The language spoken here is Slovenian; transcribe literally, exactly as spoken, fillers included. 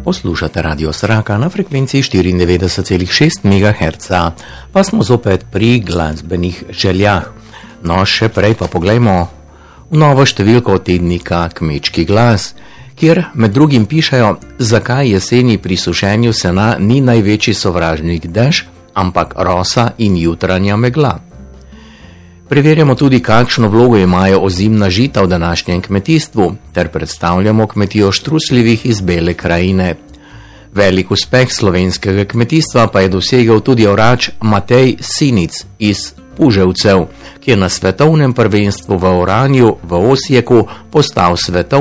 Poslušate Radio Sraka na frekvenci štiriindevetdeset celih šest megaherca, pa smo zopet pri glasbenih željah. No, še prej pa poglejmo v novo številko tednika Kmečki glas, kjer med drugim pišejo, zakaj jeseni pri sušenju sena ni največji sovražnik dež, ampak rosa in jutranja megla. Preverjamo tudi, kakšno vlogo imajo ozimna žita v današnjem kmetijstvu, ter predstavljamo kmetijo Štrusljevih iz Bele krajine. Velik uspeh slovenskega kmetijstva pa je dosegel tudi orač Matej Sinic iz Puževcev, ki je na svetovnem prvenstvu v oranju v Osijeku postal svetovni